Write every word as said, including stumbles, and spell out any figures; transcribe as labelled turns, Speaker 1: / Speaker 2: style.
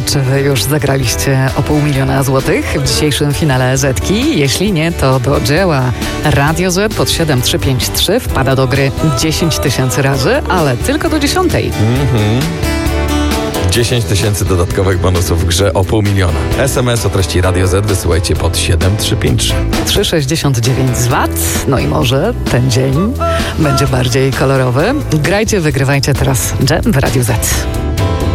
Speaker 1: czy wy już zagraliście o pół miliona złotych w dzisiejszym finale Zetki? Jeśli nie, to do dzieła. Radio Z pod siedem trzy pięć trzy wpada do gry dziesięć tysięcy razy, ale tylko do dziesiątej.
Speaker 2: Mhm. dziesięć tysięcy dodatkowych bonusów w grze o pół miliona. S M S o treści Radio Z wysyłajcie pod siedem trzy pięć trzy.
Speaker 1: trzy sześćdziesiąt dziewięć z wat. No i może ten dzień będzie bardziej kolorowy. Grajcie, wygrywajcie teraz Dżem w Radiu Z.